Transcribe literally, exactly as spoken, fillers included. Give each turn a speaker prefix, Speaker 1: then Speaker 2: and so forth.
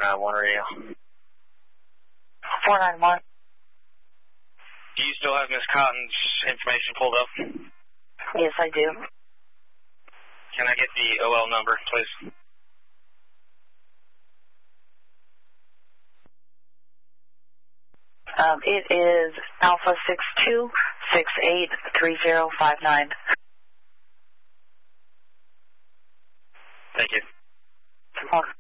Speaker 1: nine one radio.
Speaker 2: four nine one.
Speaker 1: Do you still have Miss Cotton's information pulled up?
Speaker 2: Yes, I do.
Speaker 1: Can I get the O L number, please?
Speaker 2: Um, it is Alpha six two six eight three zero five nine.
Speaker 1: Thank you.
Speaker 2: Come on.